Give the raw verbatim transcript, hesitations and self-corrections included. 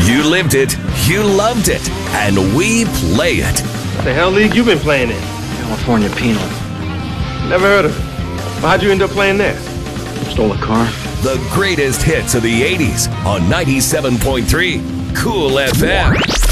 You lived it, you loved it, and we play it. The hell league you been playing in? California Penal. Never heard of it. Well, how'd you end up playing there? Stole a car. The greatest hits of the eighties on ninety-seven point three Cool F M.